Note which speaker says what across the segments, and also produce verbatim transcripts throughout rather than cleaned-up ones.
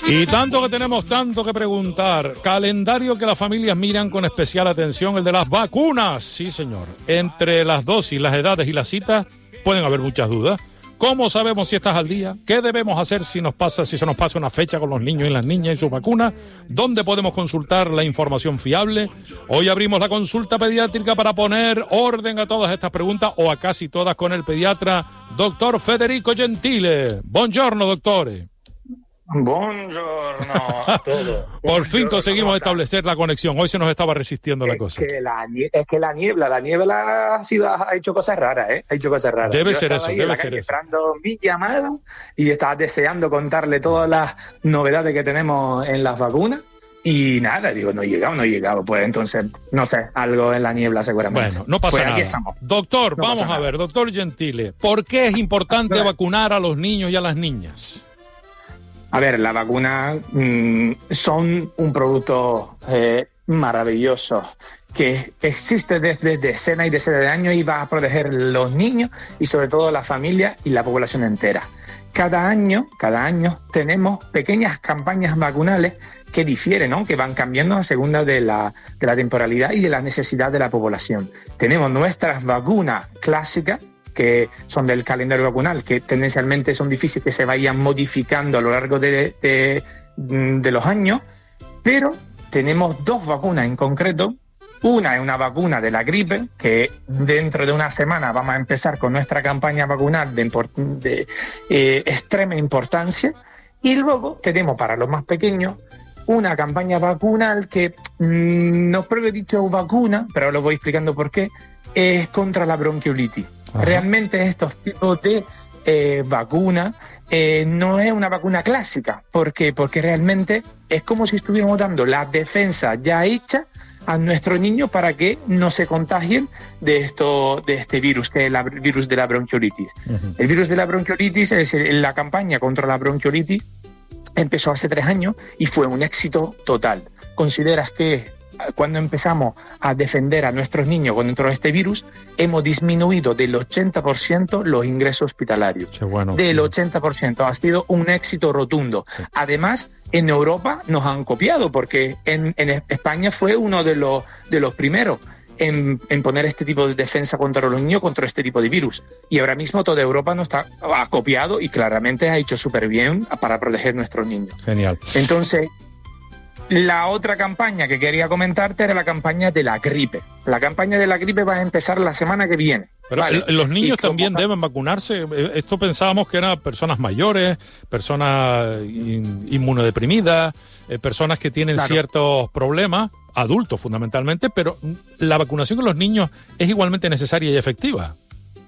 Speaker 1: Y tanto que tenemos tanto que preguntar. Calendario que las familias miran con especial atención, el de las vacunas. Sí, señor. Entre las dosis, las edades y las citas pueden haber muchas dudas. ¿Cómo sabemos si estás al día? ¿Qué debemos hacer si nos pasa, si se nos pasa una fecha con los niños y las niñas y sus vacunas? ¿Dónde podemos consultar la información fiable? Hoy abrimos la consulta pediátrica para poner orden a todas estas preguntas, o a casi todas, con el pediatra doctor Federico Gentile. Buongiorno, dottore.
Speaker 2: Buongiorno a todos.
Speaker 1: Por fin conseguimos establecer la conexión. Hoy se nos estaba resistiendo
Speaker 2: es
Speaker 1: la cosa.
Speaker 2: Que la, es que la niebla, la niebla ha, sido, ha hecho cosas raras, ¿eh? Ha hecho cosas raras.
Speaker 1: Debe
Speaker 2: Yo
Speaker 1: ser
Speaker 2: estaba
Speaker 1: eso,
Speaker 2: ahí
Speaker 1: debe
Speaker 2: en la
Speaker 1: ser
Speaker 2: calle
Speaker 1: eso.
Speaker 2: esperando mi llamada y estaba deseando contarle todas las novedades que tenemos en las vacunas. Y nada, digo, no he llegado, no he llegado. Pues entonces, no sé, algo en la niebla seguramente.
Speaker 1: Bueno, no pasa
Speaker 2: pues
Speaker 1: nada.
Speaker 2: Aquí estamos.
Speaker 1: Doctor,
Speaker 2: no
Speaker 1: vamos a
Speaker 2: nada.
Speaker 1: ver, doctor Gentile, ¿por qué es importante
Speaker 2: Bueno.
Speaker 1: vacunar a los niños y a las niñas?
Speaker 2: A ver, la vacuna mmm, son un producto eh, maravilloso que existe desde decenas y decenas de años y va a proteger los niños y sobre todo la familia y la población entera. Cada año, cada año tenemos pequeñas campañas vacunales que difieren, ¿no? Que van cambiando a segunda de la, de la temporalidad y de la necesidad de la población. Tenemos nuestras vacunas clásicas, que son del calendario vacunal, que tendencialmente son difíciles que se vayan modificando a lo largo de, de, de los años, pero tenemos dos vacunas en concreto. Una es una vacuna de la gripe, que dentro de una semana vamos a empezar con nuestra campaña vacunal de, de eh, extrema importancia, y luego tenemos para los más pequeños una campaña vacunal que mmm, no he dicho vacuna, pero lo voy explicando por qué, es contra la bronquiolitis. Ajá. Realmente estos tipos de eh, vacuna eh, no es una vacuna clásica. ¿Por qué? Porque realmente es como si estuviéramos dando la defensa ya hecha a nuestros niños para que no se contagien de esto, de este virus, que es el virus de la bronquiolitis. Uh-huh. El virus de la bronquiolitis es la campaña contra la bronquiolitis. Empezó hace tres años y fue un éxito total. ¿Consideras que cuando empezamos a defender a nuestros niños contra este virus, hemos disminuido del ochenta por ciento los ingresos hospitalarios?
Speaker 1: Qué bueno.
Speaker 2: Del ochenta por ciento. Ha sido un éxito rotundo. Sí. Además, en Europa nos han copiado, porque en, en España fue uno de los, de los primeros en, en poner este tipo de defensa contra los niños, contra este tipo de virus. Y ahora mismo toda Europa nos está, ha copiado y claramente ha hecho súper bien para proteger a nuestros niños.
Speaker 1: Genial.
Speaker 2: Entonces, la otra campaña que quería comentarte era la campaña de la gripe. La campaña de la gripe va a empezar la semana que viene.
Speaker 1: Pero vale. ¿Los niños también como... deben vacunarse? Esto pensábamos que eran personas mayores, personas inmunodeprimidas, personas que tienen claro. ciertos problemas, adultos fundamentalmente, pero la vacunación con los niños es igualmente necesaria y efectiva.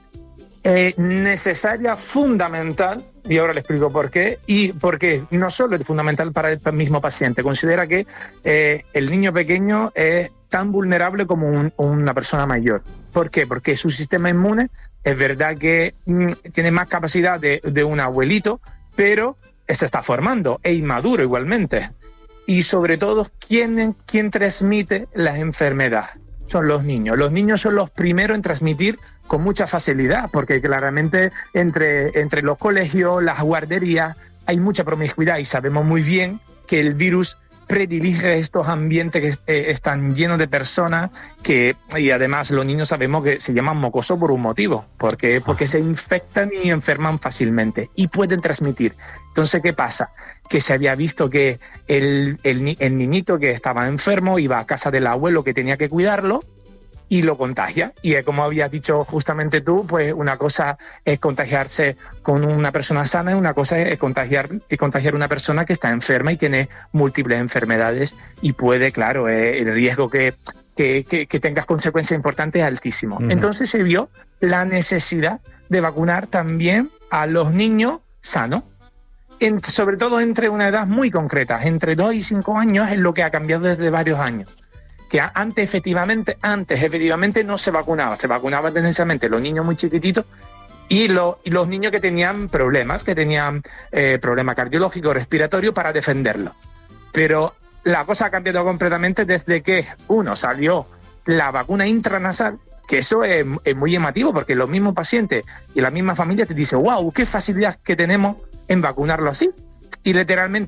Speaker 2: Eh, necesaria, fundamental, y ahora le explico por qué, y porque no solo es fundamental para el mismo paciente, considera que eh, el niño pequeño es tan vulnerable como un, una persona mayor. ¿Por qué? Porque su sistema inmune es verdad que mm, tiene más capacidad de, de un abuelito, pero se está formando, es inmaduro igualmente. Y sobre todo, ¿quién, quién transmite las enfermedades? Son los niños. Los niños son los primeros en transmitir con mucha facilidad, porque claramente entre, entre los colegios, las guarderías, hay mucha promiscuidad y sabemos muy bien que el virus predilige estos ambientes que eh, están llenos de personas que, y además los niños sabemos que se llaman mocosos por un motivo, porque, porque se infectan y enferman fácilmente y pueden transmitir. Entonces, ¿qué pasa? Que se había visto que el, el, el niñito que estaba enfermo iba a casa del abuelo que tenía que cuidarlo y lo contagia. Y como habías dicho justamente tú, pues una cosa es contagiarse con una persona sana y una cosa es contagiar, es contagiar una persona que está enferma y tiene múltiples enfermedades y puede, claro, eh, el riesgo que, que, que, que tengas consecuencias importantes es altísimo. Uh-huh. Entonces se vio la necesidad de vacunar también a los niños sanos, en, sobre todo entre una edad muy concreta, entre dos y cinco años es lo que ha cambiado desde varios años. Que antes efectivamente, antes efectivamente no se vacunaba, se vacunaba tendencialmente los niños muy chiquititos y, lo, y los niños que tenían problemas, que tenían eh, problemas cardiológicos, respiratorios para defenderlos. Pero la cosa ha cambiado completamente desde que, uno, salió la vacuna intranasal, que eso es, es muy llamativo porque los mismos pacientes y la misma familia te dicen, wow, qué facilidad que tenemos en vacunarlo así. Y literalmente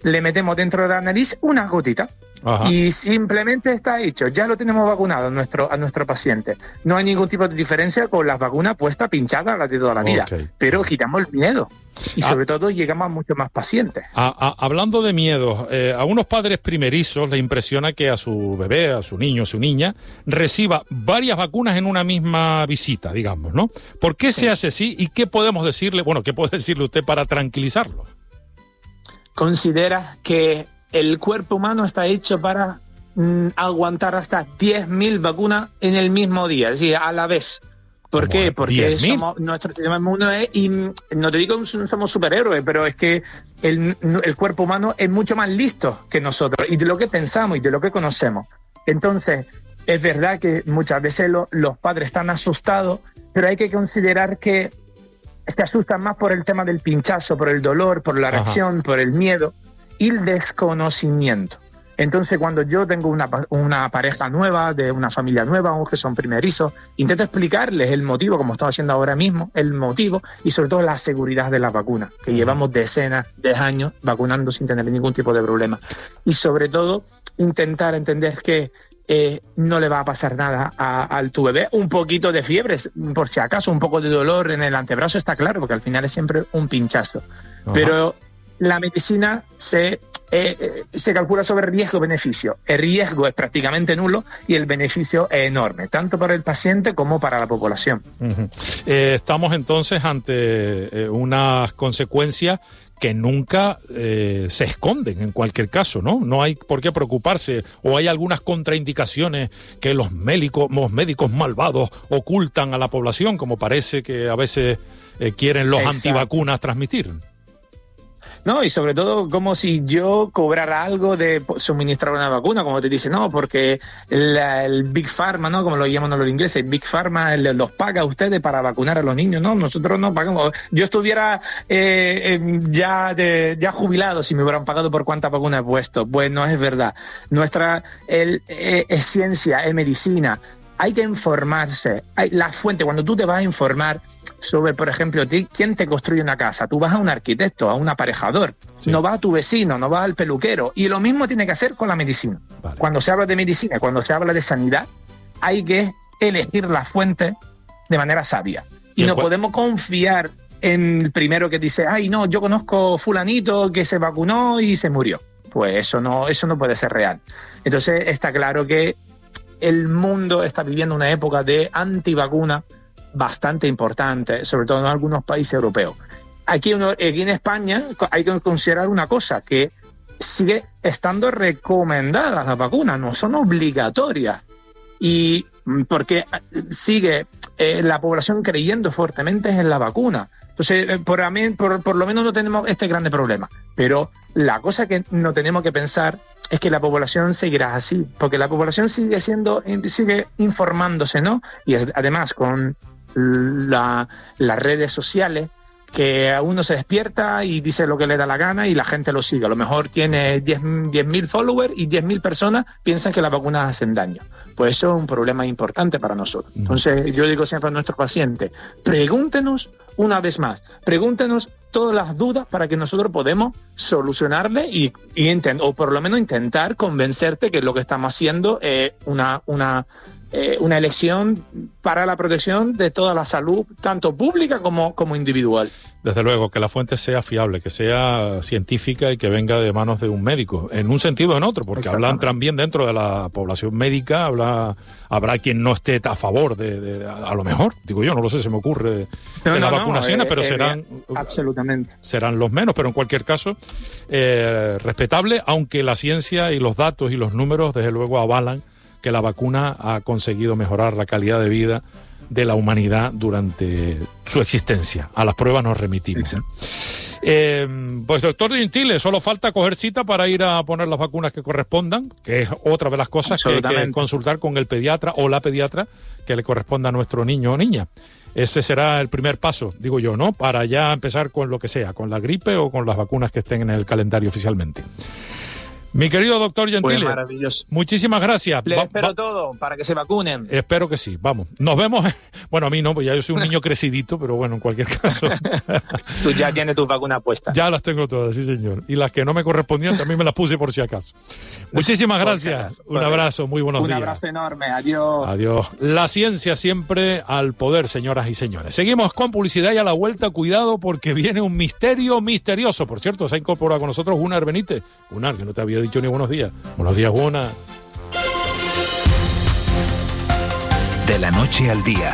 Speaker 2: le metemos dentro de la nariz unas gotitas. Ajá. Y simplemente está hecho, ya lo tenemos vacunado a nuestro, a nuestro paciente. No hay ningún tipo de diferencia con las vacunas puestas pinchadas las de toda la vida, okay. Pero quitamos el miedo y sobre ah. todo llegamos a muchos más pacientes.
Speaker 1: A, a, hablando de miedo, eh, a unos padres primerizos les impresiona que a su bebé, a su niño, a su niña, reciba varias vacunas en una misma visita, digamos, ¿no? ¿Por qué sí. se hace así y qué podemos decirle, bueno, qué puede decirle usted para tranquilizarlo?
Speaker 2: Considera que el cuerpo humano está hecho para mm, aguantar hasta diez mil vacunas en el mismo día, es decir, a la vez. ¿Por qué? Porque somos, nuestro sistema inmune es, y no te digo que somos superhéroes, pero es que el, el cuerpo humano es mucho más listo que nosotros, y de lo que pensamos y de lo que conocemos. Entonces, es verdad que muchas veces lo, los padres están asustados, pero hay que considerar que se asustan más por el tema del pinchazo, por el dolor, por la reacción, Ajá. por el miedo y el desconocimiento. Entonces, cuando yo tengo una, una pareja nueva, de una familia nueva, o que son primerizos, intento explicarles el motivo, como estamos haciendo ahora mismo, el motivo y sobre todo la seguridad de las vacunas, que uh-huh. llevamos decenas de años vacunando sin tener ningún tipo de problema. Y sobre todo, intentar entender que eh, no le va a pasar nada a, a tu bebé. Un poquito de fiebre, por si acaso, un poco de dolor en el antebrazo, está claro, porque al final es siempre un pinchazo. Uh-huh. Pero la medicina se... Eh, eh, se calcula sobre riesgo-beneficio. El riesgo es prácticamente nulo y el beneficio es enorme, tanto para el paciente como para la población.
Speaker 1: Uh-huh. Eh, estamos entonces ante eh, unas consecuencias que nunca eh, se esconden en cualquier caso, ¿no? No hay por qué preocuparse, o hay algunas contraindicaciones que los médicos, los médicos malvados ocultan a la población, como parece que a veces eh, quieren los Exacto. antivacunas transmitir.
Speaker 2: No, y sobre todo como si yo cobrara algo de suministrar una vacuna, como te dice, no, porque el, el Big Pharma, ¿no? Como lo llaman los ingleses, el Big Pharma el, los paga a ustedes para vacunar a los niños, no, nosotros no pagamos. Yo estuviera eh, eh, ya de, ya jubilado si me hubieran pagado por cuántas vacunas he puesto. Pues no es verdad. Nuestra el, eh, es ciencia, es medicina. Hay que informarse. Hay, la fuente, cuando tú te vas a informar sobre, por ejemplo, quién te construye una casa, tú vas a un arquitecto, a un aparejador, sí. no vas a tu vecino, no vas al peluquero. Y lo mismo tiene que hacer con la medicina. Vale. Cuando se habla de medicina, cuando se habla de sanidad, hay que elegir la fuente de manera sabia. Y, y no cual... podemos confiar en el primero que dice, ay, no, yo conozco fulanito que se vacunó y se murió. Pues eso no, eso no puede ser real. Entonces está claro que el mundo está viviendo una época de antivacuna bastante importante, sobre todo en algunos países europeos. Aquí, aquí en España hay que considerar una cosa, que sigue estando recomendadas las vacunas, no son obligatorias. Y porque sigue eh, la población creyendo fuertemente en la vacuna. Entonces, por, a mí, por, por lo menos no tenemos este grande problema. Pero la cosa que no tenemos que pensar es que la población seguirá así, porque la población sigue siendo, sigue informándose, ¿no? Y es, además con la, las redes sociales, que uno se despierta y dice lo que le da la gana y la gente lo sigue. A lo mejor tiene diez mil followers y diez mil personas piensan que las vacunas hacen daño. Pues eso es un problema importante para nosotros. Entonces yo digo siempre a nuestros pacientes, pregúntenos una vez más, pregúntenos todas las dudas para que nosotros podamos solucionarle y, y intent- o por lo menos intentar convencerte que lo que estamos haciendo es una... una Eh, una elección para la protección de toda la salud, tanto pública como, como individual.
Speaker 1: Desde luego, que la fuente sea fiable, que sea científica y que venga de manos de un médico, en un sentido o en otro, porque hablan también dentro de la población médica, habla, habrá quien no esté a favor de, de a, a lo mejor, digo yo, no lo sé, se me ocurre, de no, las no, vacunaciones, no, eh, pero eh, serán,
Speaker 2: eh, absolutamente.
Speaker 1: serán los menos, pero en cualquier caso, eh, respetable, aunque la ciencia y los datos y los números, desde luego, avalan que la vacuna ha conseguido mejorar la calidad de vida de la humanidad durante su existencia. A las pruebas nos remitimos. ¿eh? Eh, pues doctor Gentile, solo falta coger cita para ir a poner las vacunas que correspondan, que es otra de las cosas que hay que consultar con el pediatra o la pediatra que le corresponda a nuestro niño o niña. Ese será el primer paso, digo yo, ¿no? Para ya empezar con lo que sea, con la gripe o con las vacunas que estén en el calendario oficialmente. Mi querido doctor Gentile,
Speaker 2: Pues maravilloso.
Speaker 1: Muchísimas gracias.
Speaker 2: Les
Speaker 1: Va,
Speaker 2: espero
Speaker 1: va,
Speaker 2: todo para que se vacunen.
Speaker 1: Espero que sí, vamos. Nos vemos. Bueno, a mí no, pues ya yo soy un niño crecidito, pero bueno, en cualquier caso.
Speaker 2: Tú ya tienes tus vacunas puestas.
Speaker 1: Ya las tengo todas, sí, señor. Y las que no me correspondían también me las puse por si acaso. Muchísimas gracias. Un abrazo, muy buenos
Speaker 2: un
Speaker 1: días.
Speaker 2: Un abrazo enorme. Adiós.
Speaker 1: Adiós. La ciencia siempre al poder, señoras y señores. Seguimos con publicidad y a la vuelta, cuidado, porque viene un misterio misterioso. Por cierto, se ha incorporado con nosotros Gunnar Benítez. Gunnar, que no te había dicho ni buenos días. Buenos días, Gunnar.
Speaker 3: De la noche al día.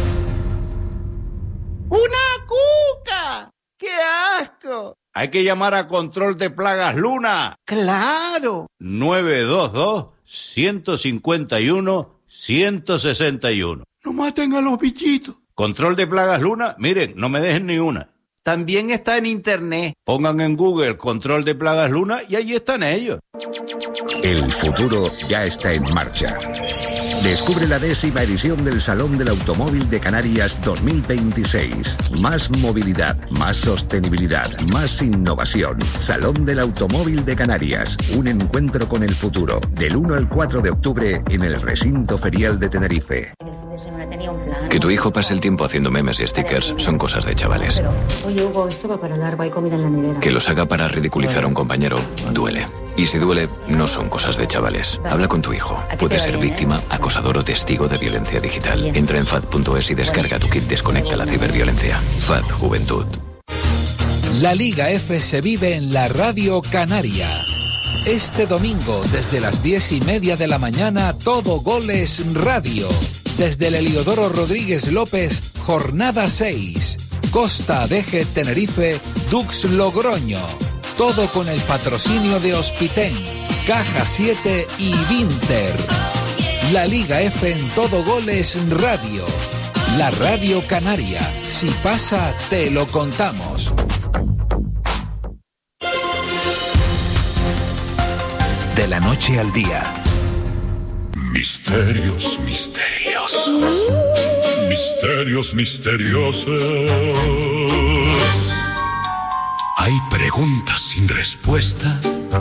Speaker 4: ¡Una cuca! ¡Qué asco!
Speaker 5: Hay que llamar a Control de Plagas Luna.
Speaker 4: ¡Claro!
Speaker 5: nueve dos dos, uno cinco uno, uno seis uno.
Speaker 4: ¡No maten a los bichitos!
Speaker 5: Control de Plagas Luna, miren, no me dejen ni una.
Speaker 4: También está en internet.
Speaker 5: Pongan en Google Control de Plagas Luna y allí están ellos.
Speaker 3: El futuro ya está en marcha. Descubre la décima edición del Salón del Automóvil de Canarias dos mil veintiséis. Más movilidad, más sostenibilidad, más innovación. Salón del Automóvil de Canarias. Un encuentro con el futuro. Del uno al cuatro de octubre en el recinto ferial de Tenerife.
Speaker 6: Que tu hijo pase el tiempo haciendo memes y stickers son cosas de chavales.
Speaker 7: Pero, oye, Hugo, esto va para largo, hay comida en la nevera.
Speaker 6: Que los haga para ridiculizar a un compañero duele. Y si duele, no son cosas de chavales. Habla con tu hijo. Puede ser víctima, acosador o testigo de violencia digital. Entra en fad punto es y descarga tu kit Desconecta la ciberviolencia. F A D Juventud.
Speaker 8: La Liga F se vive en la Radio Canaria. Este domingo, desde las diez y media de la mañana, Todo Goles Radio. Desde el Heliodoro Rodríguez López, jornada seis. Costa Adeje Tenerife, Dux Logroño. Todo con el patrocinio de Hospiten, Caja siete y Vinter. La Liga F en Todo Goles Radio. La Radio Canaria. Si pasa, te lo contamos.
Speaker 3: De la noche al día.
Speaker 9: Misterios, misterios. Misterios misteriosos. Hay preguntas sin respuesta